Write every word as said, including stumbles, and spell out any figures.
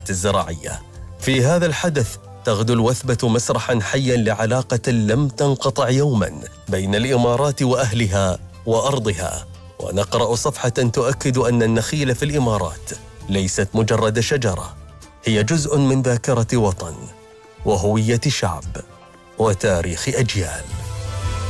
الزراعية. في هذا الحدث تغدو الوثبة مسرحاً حياً لعلاقة لم تنقطع يوماً بين الإمارات وأهلها وأرضها، ونقرأ صفحة تؤكد أن النخيل في الإمارات ليست مجرد شجرة، هي جزء من ذاكرة وطن وهوية شعب وتاريخ أجيال.